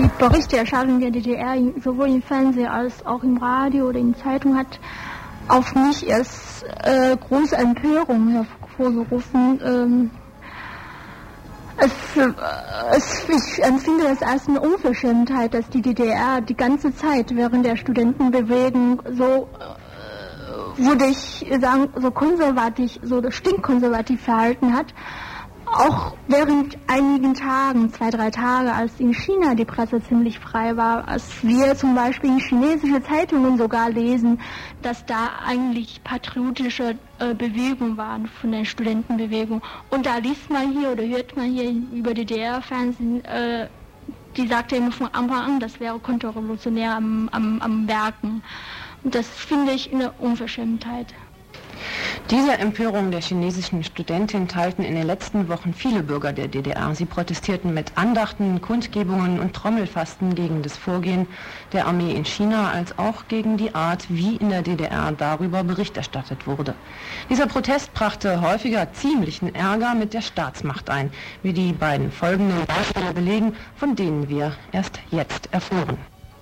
Die Berichterstattung der DDR sowohl im Fernsehen als auch im Radio oder in Zeitung hat auf mich erst große Empörung hervorgerufen. Ich empfinde es als eine Unverschämtheit, dass die DDR die ganze Zeit während der Studentenbewegung so, würde ich sagen, so konservativ, so stinkkonservativ verhalten hat. Auch während einigen Tagen, 2-3 Tage, als in China die Presse ziemlich frei war, als wir zum Beispiel in chinesische Zeitungen sogar lesen, dass da eigentlich patriotische Bewegungen waren von der Studentenbewegung. Und da liest man hier oder hört man hier über DDR-Fernsehen, die sagte immer von Anfang an, das wäre konterrevolutionär am Werken. Und das finde ich eine Unverschämtheit. Diese Empörung der chinesischen Studentin teilten in den letzten Wochen viele Bürger der DDR. Sie protestierten mit Andachten, Kundgebungen und Trommelfasten gegen das Vorgehen der Armee in China, als auch gegen die Art, wie in der DDR darüber Bericht erstattet wurde. Dieser Protest brachte häufiger ziemlichen Ärger mit der Staatsmacht ein, wie die beiden folgenden Beispiele belegen, von denen wir erst jetzt erfuhren.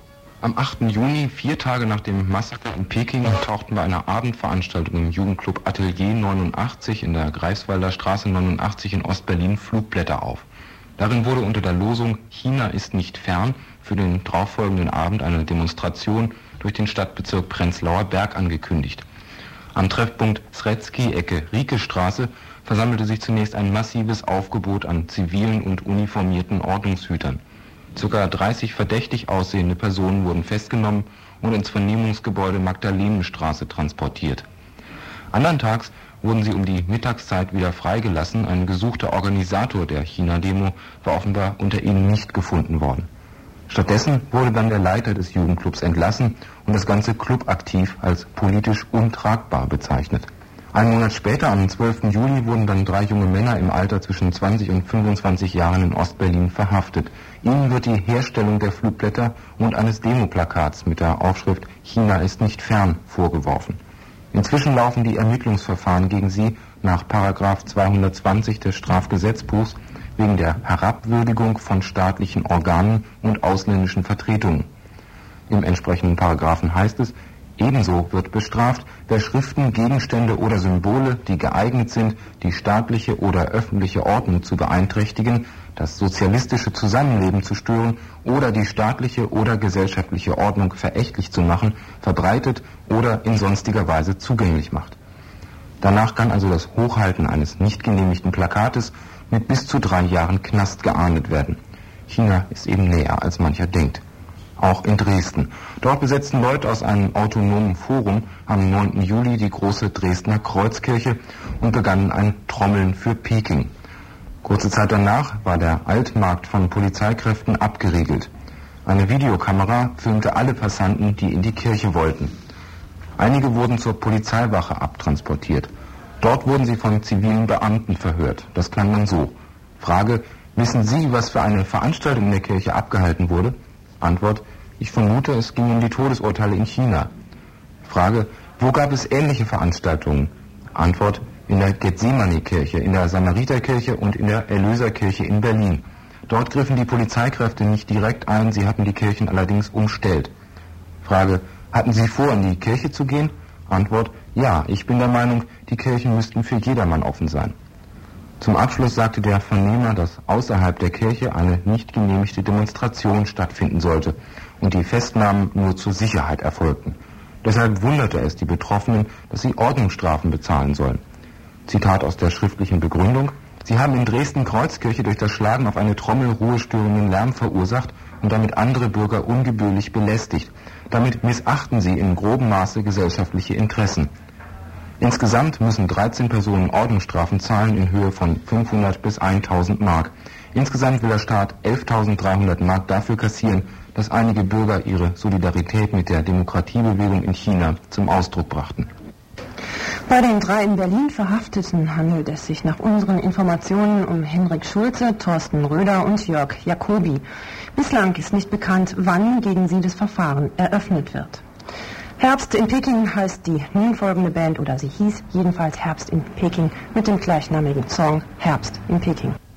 Am 8. Juni, 4 Tage nach dem Massaker in Peking, tauchten bei einer Abendveranstaltung im Jugendclub Atelier 89 in der Greifswalder Straße 89 in Ostberlin Flugblätter auf. Darin wurde unter der Losung "China ist nicht fern" für den darauffolgenden Abend eine Demonstration durch den Stadtbezirk Prenzlauer Berg angekündigt. Am Treffpunkt Sretsky, Ecke Riekestraße, versammelte sich zunächst ein massives Aufgebot an zivilen und uniformierten Ordnungshütern. Ca. 30 verdächtig aussehende Personen wurden festgenommen und ins Vernehmungsgebäude Magdalenenstraße transportiert. Anderntags wurden sie um die Mittagszeit wieder freigelassen. Ein gesuchter Organisator der China-Demo war offenbar unter ihnen nicht gefunden worden. Stattdessen wurde dann der Leiter des Jugendclubs entlassen und das ganze Clubaktiv als politisch untragbar bezeichnet. Einen Monat später, am 12. Juli, wurden dann 3 junge Männer im Alter zwischen 20 und 25 Jahren in Ostberlin verhaftet. Ihnen wird die Herstellung der Flugblätter und eines Demoplakats mit der Aufschrift "China ist nicht fern" vorgeworfen. Inzwischen laufen die Ermittlungsverfahren gegen sie nach § 220 des Strafgesetzbuchs wegen der Herabwürdigung von staatlichen Organen und ausländischen Vertretungen. Im entsprechenden Paragraphen heißt es: Ebenso wird bestraft, wer Schriften, Gegenstände oder Symbole, die geeignet sind, die staatliche oder öffentliche Ordnung zu beeinträchtigen, das sozialistische Zusammenleben zu stören oder die staatliche oder gesellschaftliche Ordnung verächtlich zu machen, verbreitet oder in sonstiger Weise zugänglich macht. Danach kann also das Hochhalten eines nicht genehmigten Plakates mit bis zu 3 Jahren Knast geahndet werden. China ist eben näher, als mancher denkt. Auch in Dresden. Dort besetzten Leute aus einem autonomen Forum am 9. Juli die große Dresdner Kreuzkirche und begannen ein Trommeln für Peking. Kurze Zeit danach war der Altmarkt von Polizeikräften abgeriegelt. Eine Videokamera filmte alle Passanten, die in die Kirche wollten. Einige wurden zur Polizeiwache abtransportiert. Dort wurden sie von zivilen Beamten verhört. Das klang dann so: Frage: Wissen Sie, was für eine Veranstaltung in der Kirche abgehalten wurde? Antwort: Ich vermute, es ging um die Todesurteile in China. Frage: Wo gab es ähnliche Veranstaltungen? Antwort: In der Gethsemane-Kirche, in der Samariterkirche und in der Erlöserkirche in Berlin. Dort griffen die Polizeikräfte nicht direkt ein, sie hatten die Kirchen allerdings umstellt. Frage: Hatten Sie vor, in die Kirche zu gehen? Antwort: Ja, ich bin der Meinung, die Kirchen müssten für jedermann offen sein. Zum Abschluss sagte der Vernehmer, dass außerhalb der Kirche eine nicht genehmigte Demonstration stattfinden sollte und die Festnahmen nur zur Sicherheit erfolgten. Deshalb wunderte es die Betroffenen, dass sie Ordnungsstrafen bezahlen sollen. Zitat aus der schriftlichen Begründung: Sie haben in Dresden-Kreuzkirche durch das Schlagen auf eine Trommel ruhestörenden Lärm verursacht und damit andere Bürger ungebührlich belästigt. Damit missachten Sie in grobem Maße gesellschaftliche Interessen. Insgesamt müssen 13 Personen Ordnungsstrafen zahlen in Höhe von 500 bis 1000 Mark. Insgesamt will der Staat 11.300 Mark dafür kassieren, dass einige Bürger ihre Solidarität mit der Demokratiebewegung in China zum Ausdruck brachten. Bei den 3 in Berlin Verhafteten handelt es sich nach unseren Informationen um Henrik Schulze, Thorsten Röder und Jörg Jacobi. Bislang ist nicht bekannt, wann gegen sie das Verfahren eröffnet wird. Herbst in Peking heißt die nun folgende Band, oder sie hieß jedenfalls Herbst in Peking, mit dem gleichnamigen Song Herbst in Peking.